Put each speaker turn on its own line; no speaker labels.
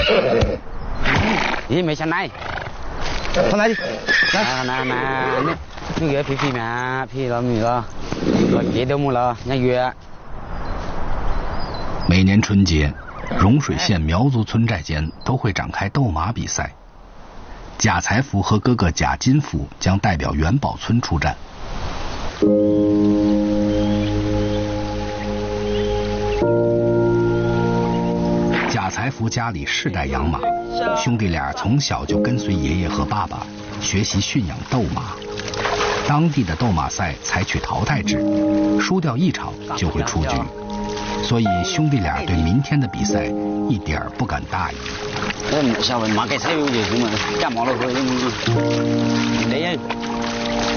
咦，沒上嚟，
上來，
來，你約皮嘛，皮了沒了，我幾都冇了，人約。
每年春节，融水县苗族村寨间都会展开斗马比赛。贾财福和哥哥贾金福将代表元宝村出战。贾财福家里世代养马，兄弟俩从小就跟随爷爷和爸爸学习驯养斗马。当地的斗马赛采取淘汰制，输掉一场就会出局。所以兄弟俩对明天的比赛一点儿不敢大意。
小文马给菜有点什么，干嘛了可以？没人。